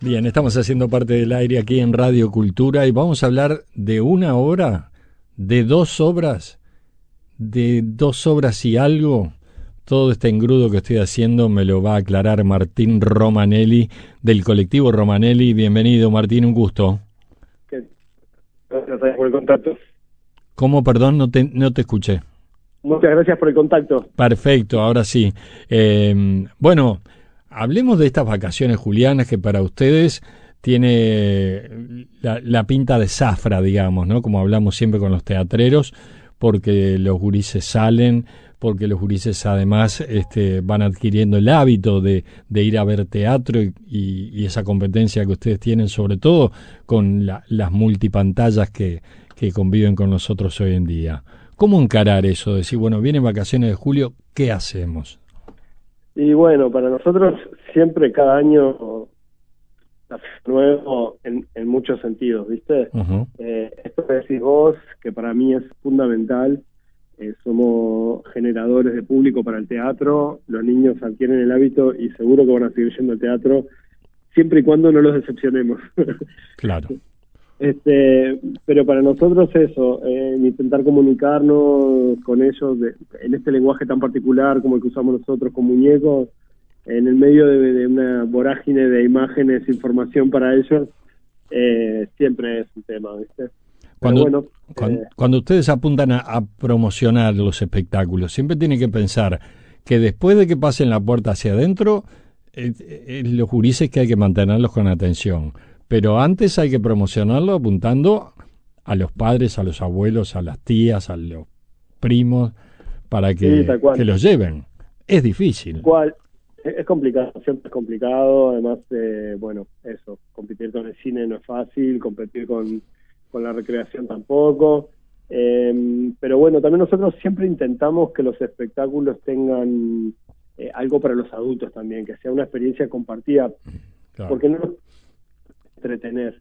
Bien, estamos haciendo parte del aire aquí en Radio Cultura y vamos a hablar de una obra, de dos obras y algo. Todo este engrudo que estoy haciendo me lo va a aclarar Martín Romanelli, del colectivo Romanelli. Bienvenido, Martín, un gusto. Gracias por el contacto. ¿Cómo, perdón? No te escuché. Muchas gracias por el contacto. Perfecto, ahora sí. Bueno, hablemos de estas vacaciones julianas que para ustedes tiene la pinta de zafra, digamos, ¿no? Como hablamos siempre con los teatreros, porque los gurises salen, porque los gurises además van adquiriendo el hábito de ir a ver teatro y esa competencia que ustedes tienen, sobre todo con las multipantallas que conviven con nosotros hoy en día. ¿Cómo encarar eso? Decir, bueno, vienen vacaciones de julio, ¿qué hacemos? Y bueno, para nosotros siempre cada año nuevo en muchos sentidos, ¿viste? Uh-huh. Esto que decís vos, que para mí es fundamental, somos generadores de público para el teatro, los niños adquieren el hábito y seguro que van a seguir yendo al teatro, siempre y cuando no los decepcionemos. Claro. Pero para nosotros eso, intentar comunicarnos con ellos en este lenguaje tan particular como el que usamos nosotros con muñecos, en el medio de una vorágine de imágenes, información para ellos, siempre es un tema, ¿viste? Cuando ustedes apuntan a promocionar los espectáculos, siempre tienen que pensar que después de que pasen la puerta hacia adentro, los gurises que hay que mantenerlos con atención. Pero antes hay que promocionarlo apuntando a los padres, a los abuelos, a las tías, a los primos, para que los lleven. Es difícil. Es complicado, siempre es complicado. Además, eso, competir con el cine no es fácil, competir con la recreación tampoco. Pero bueno, también nosotros siempre intentamos que los espectáculos tengan algo para los adultos también, que sea una experiencia compartida. Claro. Porque no entretener,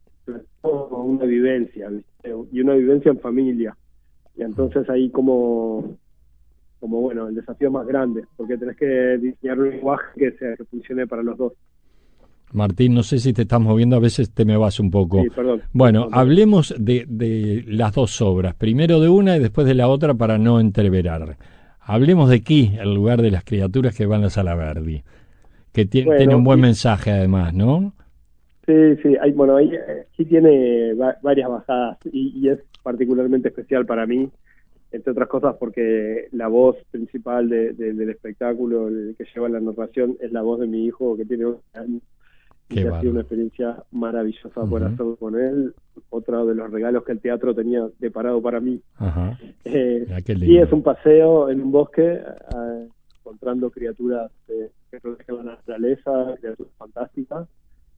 una vivencia, ¿viste? Y una vivencia en familia, y entonces ahí como bueno, el desafío más grande, porque tenés que diseñar un lenguaje que funcione para los dos. Martín, no sé si te estás moviendo, a veces te me vas un poco. Sí, perdón. Bueno, hablemos de las dos obras, primero de una y después de la otra para no entreverar. Hablemos de Ki, el lugar de las criaturas que van a Salaverdi, que tiene un buen mensaje además, ¿no? Sí, ahí sí tiene varias bajadas y es particularmente especial para mí, entre otras cosas porque la voz principal del espectáculo, el que lleva la narración, es la voz de mi hijo que tiene 11 años. Y ha sido una experiencia maravillosa poder hacerlo con él, otro de los regalos que el teatro tenía deparado para mí. Ajá. Y es un paseo en un bosque, encontrando criaturas que protegen la naturaleza, criaturas fantásticas.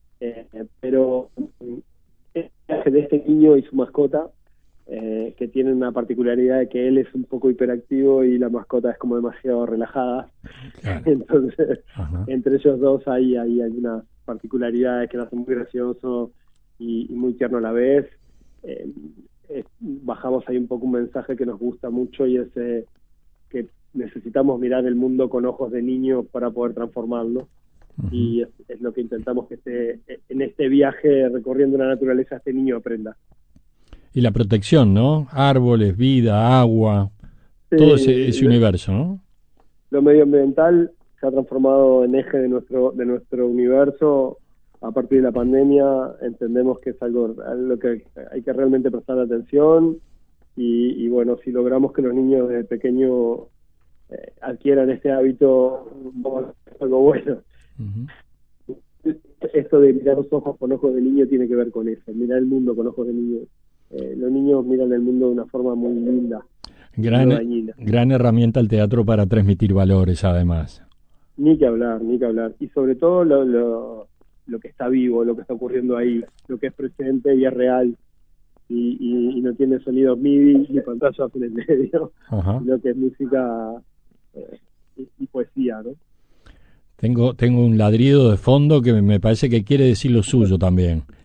Pero el viaje de este niño y su mascota, que tienen una particularidad de que él es un poco hiperactivo y la mascota es como demasiado relajada. Claro. Entonces, entre ellos dos hay unas particularidades que lo hacen muy gracioso y muy tierno a la vez. Bajamos ahí un poco un mensaje que nos gusta mucho y es que necesitamos mirar el mundo con ojos de niño para poder transformarlo. Y es lo que intentamos que en este viaje recorriendo la naturaleza este niño aprenda. Y la protección, ¿no? Árboles, vida, agua, todo ese universo, ¿no? Lo medioambiental se ha transformado en eje de nuestro universo a partir de la pandemia. Entendemos que es algo a lo que hay que realmente prestar atención y bueno, si logramos que los niños desde pequeños adquieran este hábito, es algo bueno. Uh-huh. Esto de mirar los ojos con ojos de niño tiene que ver con eso, mirar el mundo con ojos de niño. Los niños miran el mundo de una forma muy linda. Gran herramienta el teatro para transmitir valores, además. Ni que hablar. Y sobre todo lo que está vivo, lo que está ocurriendo ahí, lo que es presente y es real. Y no tiene sonidos MIDI ni pantallas en el medio, sino que es música y poesía, ¿no? Tengo un ladrido de fondo que me parece que quiere decir lo suyo también.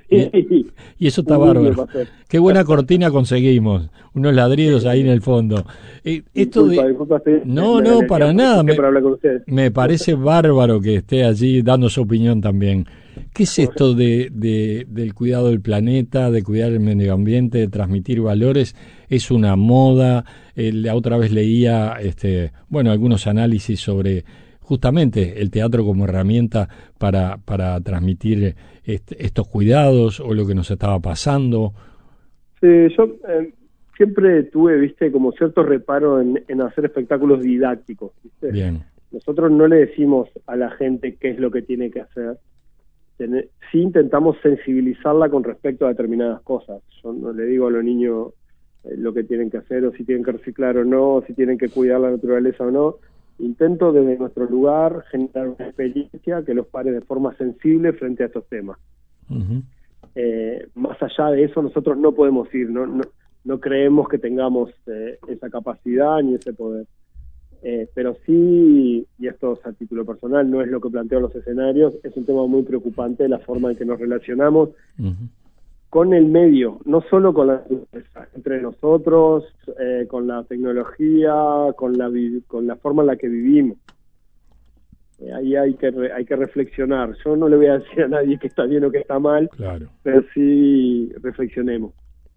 Y eso está bárbaro. Qué buena cortina conseguimos. Unos ladridos ahí en el fondo. Disculpa, no, para nada. Me parece bárbaro que esté allí dando su opinión también. ¿Qué es esto del cuidado del planeta, de cuidar el medio ambiente, de transmitir valores? ¿Es una moda? La otra vez leía algunos análisis sobre justamente el teatro como herramienta para transmitir estos cuidados o lo que nos estaba pasando. Sí, yo siempre tuve, como cierto reparo en hacer espectáculos didácticos, ¿viste? Bien. Nosotros no le decimos a la gente qué es lo que tiene que hacer. Sí intentamos sensibilizarla con respecto a determinadas cosas. Yo no le digo a los niños lo que tienen que hacer, o si tienen que reciclar o no, o si tienen que cuidar la naturaleza o no. Intento desde nuestro lugar generar una experiencia que los pare de forma sensible frente a estos temas. Uh-huh. Más allá de eso nosotros no podemos ir, no creemos que tengamos esa capacidad ni ese poder. Pero sí, y esto es a título personal, no es lo que planteo en los escenarios, es un tema muy preocupante la forma en que nos relacionamos con el medio, no solo con la naturaleza, entre nosotros, con la tecnología, con la forma en la que vivimos. Ahí hay que reflexionar. Yo no le voy a decir a nadie que está bien o que está mal, claro, pero sí reflexionemos.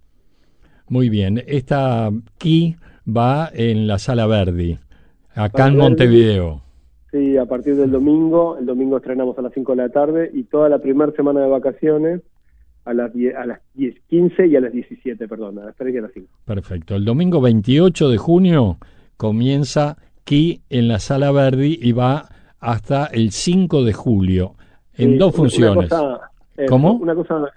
Muy bien, esta Key va en la Sala Verdi, acá en Montevideo. Sí, a partir del domingo. El domingo estrenamos a las 5 de la tarde y toda la primera semana de vacaciones a las 10:15 y a las 17, perdón, a las 3 y a las 5. Perfecto. El domingo 28 de junio comienza Key en la Sala Verdi y va hasta el 5 de julio en dos funciones. ¿Cómo? Una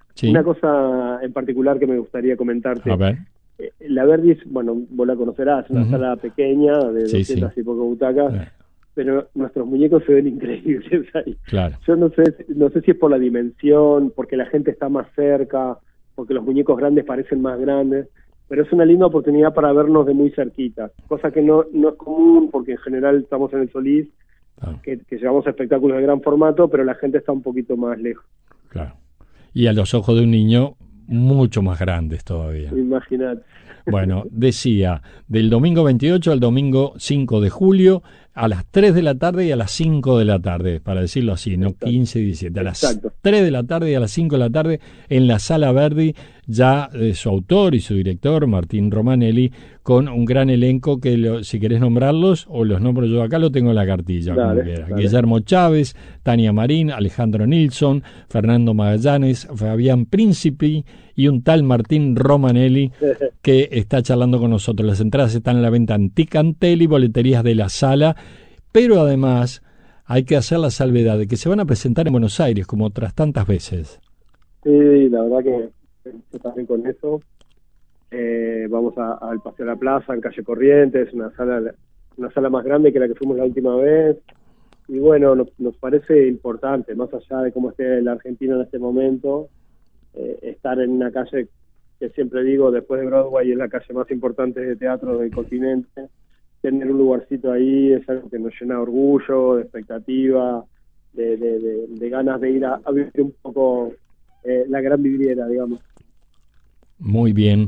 cosa en particular que me gustaría comentarte. A ver. La Verdi, bueno, vos la conocerás, una sala pequeña de 200 y poco butacas, pero nuestros muñecos se ven increíbles ahí. Claro. Yo no sé si es por la dimensión, porque la gente está más cerca, porque los muñecos grandes parecen más grandes, pero es una linda oportunidad para vernos de muy cerquita, cosa que no es común, porque en general estamos en el Solís, que llevamos espectáculos de gran formato, pero la gente está un poquito más lejos. Claro. Y a los ojos de un niño mucho más grandes todavía. Imagínate. Bueno, decía, del domingo 28 al domingo 5 de julio, a las 3 de la tarde y a las 5 de la tarde, para decirlo así, no 15 y 17, a las 3 de la tarde y a las 5 de la tarde en la Sala Verdi, ya su autor y su director, Martín Romanelli, con un gran elenco que si querés nombrarlos, o los nombro yo acá, lo tengo en la cartilla, como quieras. Guillermo Chávez, Tania Marín, Alejandro Nilsson, Fernando Magallanes, Fabián Príncipe y un tal Martín Romanelli que está charlando con nosotros. Las entradas están en la venta en Ticantel y boleterías de la sala, pero además hay que hacer la salvedad de que se van a presentar en Buenos Aires como otras tantas veces. Sí, la verdad que yo también con eso. Vamos al Paseo de la Plaza, en Calle Corrientes, una sala más grande que la que fuimos la última vez. Y bueno, nos parece importante, más allá de cómo esté el argentino en este momento, estar en una calle que siempre digo, después de Broadway, es la calle más importante de teatro del continente. Tener un lugarcito ahí es algo que nos llena de orgullo, de expectativa, de ganas de ir a vivir un poco la gran vidriera, digamos. Muy bien.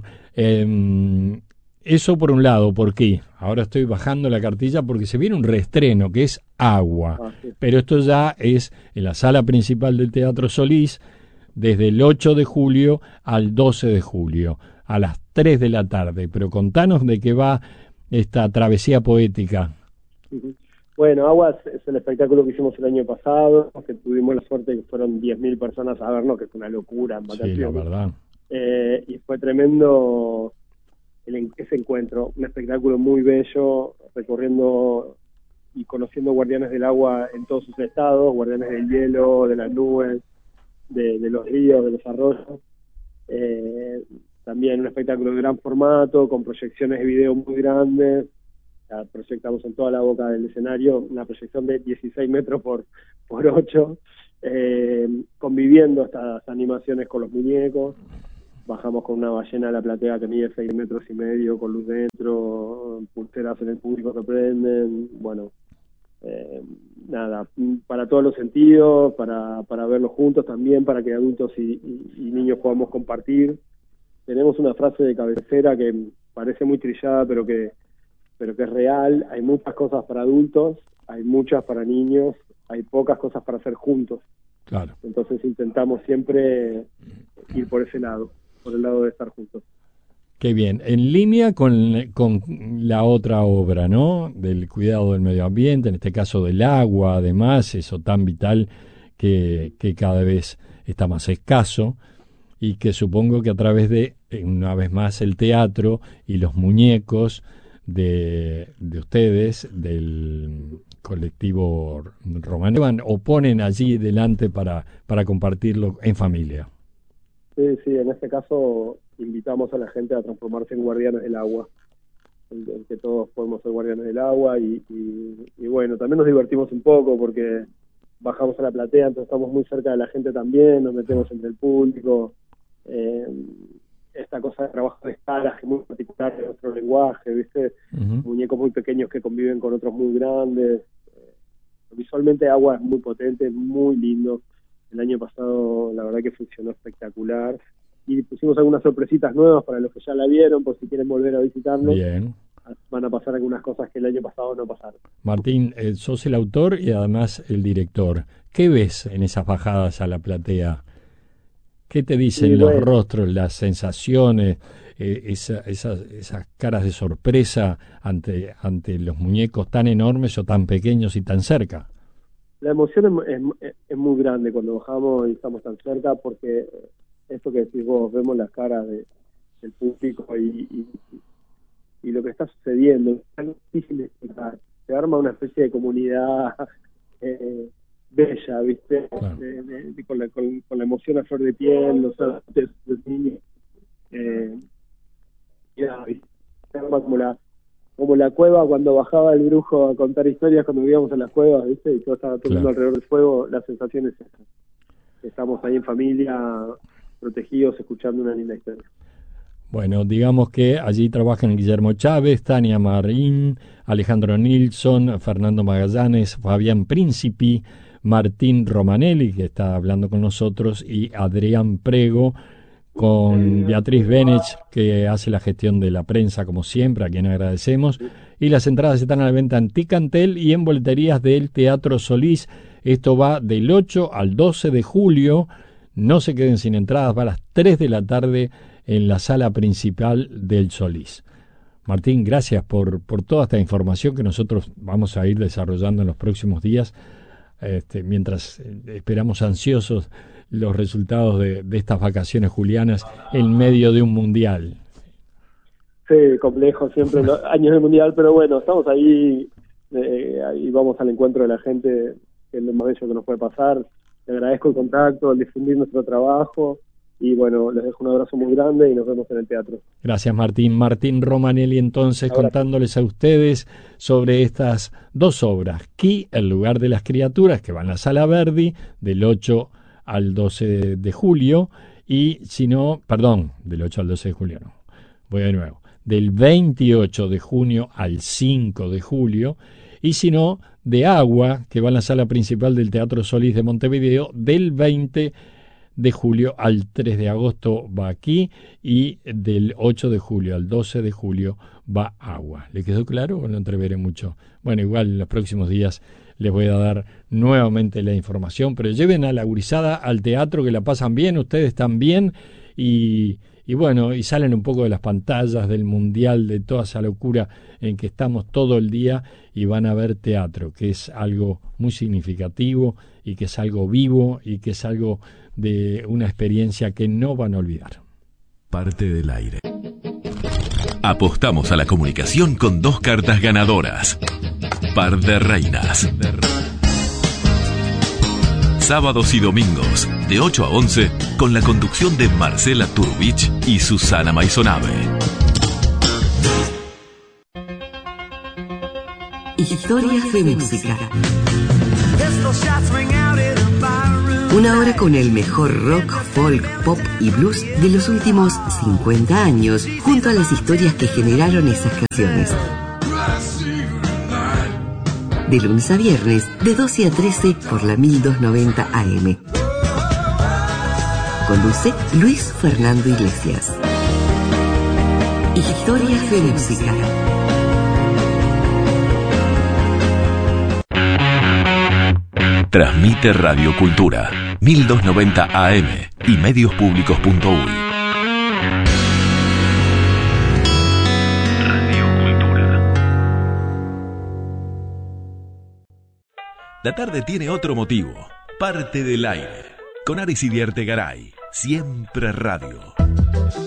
Eso por un lado, ¿por qué? Ahora estoy bajando la cartilla porque se viene un reestreno que es Agua, Sí. Pero esto ya es en la sala principal del Teatro Solís desde el 8 de julio al 12 de julio a las 3 de la tarde. Pero contanos de qué va esta travesía poética. Bueno, Agua es el espectáculo que hicimos el año pasado, que tuvimos la suerte de que fueron 10.000 personas a vernos, que es una locura en vacaciones. Sí, la verdad. Y fue tremendo ese encuentro, un espectáculo muy bello, recorriendo y conociendo guardianes del agua en todos sus estados, guardianes del hielo, de las nubes, de los ríos, de los arroyos. También un espectáculo de gran formato, con proyecciones de video muy grandes. Proyectamos en toda la boca del escenario una proyección de 16 metros por 8, conviviendo estas animaciones con los muñecos. Bajamos con una ballena a la platea que mide 6,5 metros, con luz dentro, pulseras en el público que prenden. Bueno, nada, para todos los sentidos, para verlos juntos también, para que adultos y niños podamos compartir. Tenemos una frase de cabecera que parece muy trillada, pero que es real. Hay muchas cosas para adultos, hay muchas para niños, hay pocas cosas para hacer juntos. Claro. Entonces intentamos siempre ir por ese lado, por el lado de estar juntos. Qué bien. En línea con la otra obra, ¿no? Del cuidado del medio ambiente, en este caso del agua, además, eso tan vital que cada vez está más escaso, y que supongo que a través de, una vez más, el teatro y los muñecos de ustedes, del colectivo Romané, o ponen allí delante para compartirlo en familia. Sí, en este caso invitamos a la gente a transformarse en guardianes del agua, en que todos podemos ser guardianes del agua y bueno, también nos divertimos un poco porque bajamos a la platea, entonces estamos muy cerca de la gente también, nos metemos entre el público, esta cosa de trabajo de escalas que es muy particular de nuestro lenguaje, ¿viste? Uh-huh. Muñecos muy pequeños que conviven con otros muy grandes. Visualmente agua es muy potente, es muy lindo. El año pasado la verdad que funcionó espectacular y pusimos algunas sorpresitas nuevas para los que ya la vieron, por si quieren volver a visitarnos. Bien. Van a pasar algunas cosas que el año pasado no pasaron. Martín, sos el autor y además el director. ¿Qué ves en esas bajadas a la platea? ¿Qué te dicen los rostros, las sensaciones, esas caras de sorpresa ante los muñecos tan enormes o tan pequeños y tan cerca? La emoción es muy grande cuando bajamos y estamos tan cerca, porque esto que decís vos, vemos las caras del público y lo que está sucediendo es tan difícil de explicar. Se arma una especie de comunidad bella, ¿viste? Claro. Con la emoción a flor de piel, los adultos, los niños. Se arma como la cueva cuando bajaba el brujo a contar historias cuando vivíamos en las cuevas, ¿viste? Y todo estaba todo el mundo alrededor del fuego. La sensación es esa. Estamos ahí en familia, protegidos, escuchando una linda historia. Bueno, digamos que allí trabajan Guillermo Chávez, Tania Marín, Alejandro Nilsson, Fernando Magallanes, Fabián Príncipi, Martín Romanelli, que está hablando con nosotros, y Adrián Prego, con Beatriz Benech, que hace la gestión de la prensa, como siempre, a quien agradecemos. Y las entradas están a la venta en Ticantel y en boleterías del Teatro Solís. Esto va del 8 al 12 de julio. No se queden sin entradas, va a las 3 de la tarde en la sala principal del Solís. Martín, gracias por toda esta información que nosotros vamos a ir desarrollando en los próximos días, mientras esperamos ansiosos los resultados de estas vacaciones julianas en medio de un mundial. Sí, complejo siempre los años del mundial, pero bueno, estamos ahí y vamos al encuentro de la gente, que es lo más bello que nos puede pasar. Le agradezco el contacto, el difundir nuestro trabajo. Y bueno, les dejo un abrazo muy grande y nos vemos en el teatro. Gracias, Martín. Martín Romanelli, entonces, contándoles a ustedes sobre estas dos obras. Qui, el lugar de las criaturas, que va en la Sala Verdi, del 8 al 12 de julio. Y si no, perdón, del 8 al 12 de julio no. Voy de nuevo. Del 28 de junio al 5 de julio. Y si no, de Agua, que va en la sala principal del Teatro Solís de Montevideo, del 20 de julio al 3 de agosto va aquí, y del 8 de julio al 12 de julio va Agua. ¿Le quedó claro o lo entreveré mucho? Bueno, igual en los próximos días les voy a dar nuevamente la información, pero lleven a la gurizada al teatro, que la pasan bien, ustedes también, y bueno, y salen un poco de las pantallas del mundial, de toda esa locura en que estamos todo el día, y van a ver teatro, que es algo muy significativo y que es algo vivo y que es algo de una experiencia que no van a olvidar. Parte del aire. Apostamos a la comunicación con dos cartas ganadoras. Par de reinas. Sábados y domingos, de 8 a 11, con la conducción de Marcela Turbich y Susana Maisonave. Historias de música. Una hora con el mejor rock, folk, pop y blues de los últimos 50 años, junto a las historias que generaron esas canciones. de lunes a viernes, de 12 a 13 por la 1290 AM. Conduce Luis Fernando Iglesias. Historias de música. Transmite Radio Cultura, 1290 AM y mediospublicos.uy. Radio Cultura. La tarde tiene otro motivo. Parte del aire. Con Aris Iriarte Garay. Siempre Radio.